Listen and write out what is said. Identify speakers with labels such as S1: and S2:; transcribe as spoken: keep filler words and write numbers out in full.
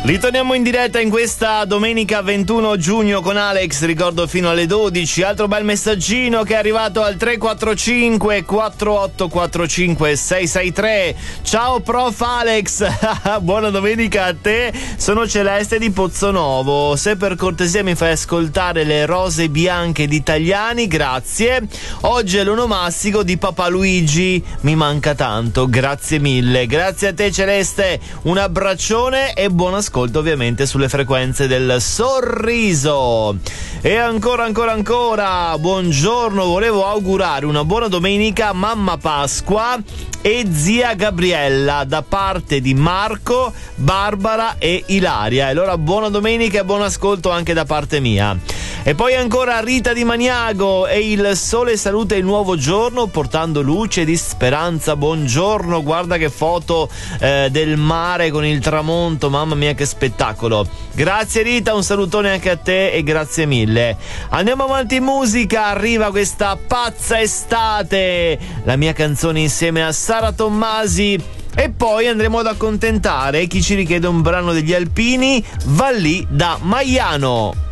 S1: Ritorniamo in diretta in questa domenica ventuno giugno con Alex, ricordo fino alle dodici. Altro bel messaggino che è arrivato al tre quattro cinque quattro otto quattro cinque sei sei tre. Ciao prof Alex, buona domenica a te, sono Celeste di Pozzonovo, se per cortesia mi fai ascoltare Le rose bianche di Tagliani, grazie. Oggi è l'onomastico di Papà Luigi, mi manca tanto, grazie mille. Grazie a te Celeste, un abbraccione e buon ascolto ovviamente sulle frequenze del sorriso. E ancora ancora ancora buongiorno, volevo augurare una buona domenica a mamma Pasqua e zia Gabriella da parte di Marco, Barbara e Ilaria. E allora buona domenica e buon ascolto anche da parte mia. E poi ancora Rita di Maniago e il sole saluta il nuovo giorno portando luce di speranza. Buongiorno, guarda che foto eh, del mare con il tramonto, mamma mia che spettacolo. Grazie Rita, un salutone anche a te e grazie mille. Andiamo avanti in musica, arriva questa pazza estate, la mia canzone insieme a Sara Tommasi. E poi andremo ad accontentare chi ci richiede un brano degli Alpini, va lì da Maiano.